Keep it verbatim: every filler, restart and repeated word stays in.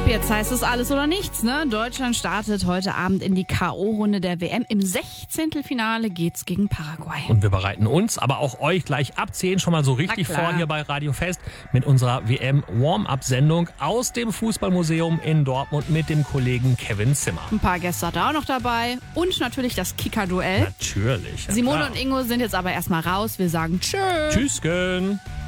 Jetzt heißt es alles oder nichts, ne? Deutschland startet heute Abend in die K O-Runde der W M. Im Sechzehntelfinale geht's gegen Paraguay. Und wir bereiten uns, aber auch euch gleich ab zehn schon mal so richtig vor hier bei Radio Fest mit unserer W M-Warm-Up-Sendung aus dem Fußballmuseum in Dortmund mit dem Kollegen Kevin Zimmer. Ein paar Gäste hat er auch noch dabei und natürlich das Kicker-Duell. Natürlich. Ja Simone klar. und Ingo sind jetzt aber erstmal raus. Wir sagen Tschüss. Tschüss.